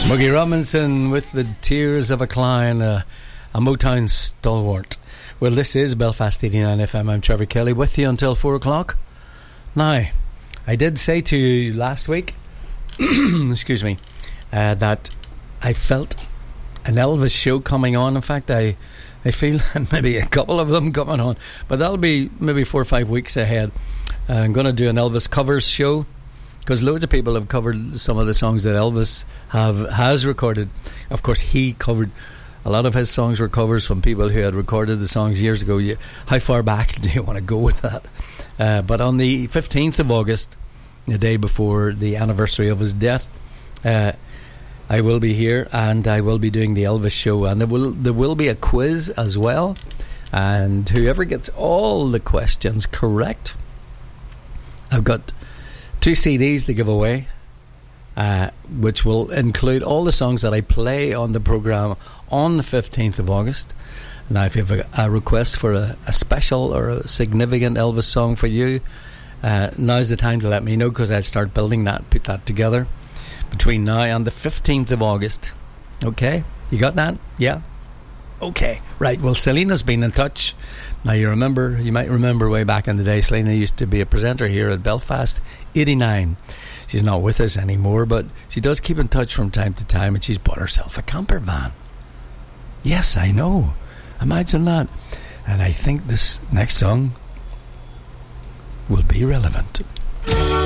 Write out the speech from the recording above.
Smokey Robinson with the Tears of a Clown, a Motown stalwart. Well, this is Belfast 89 FM. I'm Trevor Kelly with you until 4 o'clock. Now, I did say to you last week, excuse me, that I felt an Elvis show coming on. In fact, I feel maybe a couple of them coming on, but that'll be maybe 4 or 5 weeks ahead. I'm going to do an Elvis covers show, because loads of people have covered some of the songs that Elvis has recorded. Of course, he covered a lot of his songs were covers from people who had recorded the songs years ago. How far back do you want to go with that? But on the 15th of August, the day before the anniversary of his death, I will be here and I will be doing the Elvis show, and there will be a quiz as well, and whoever gets all the questions correct, I've got 2 CDs to give away, which will include all the songs that I play on the programme on the 15th of August. Now, if you have a request for a special or a significant Elvis song for you, now's the time to let me know, because I'll start building that, put that together between now and the 15th of August. Okay? You got that? Yeah? Okay. Right. Well, Selena's been in touch. Now, you might remember way back in the day, Selena used to be a presenter here at Belfast 89. She's not with us anymore, but she does keep in touch from time to time, and she's bought herself a camper van. Yes, I know. Imagine that. And I think this next song will be relevant.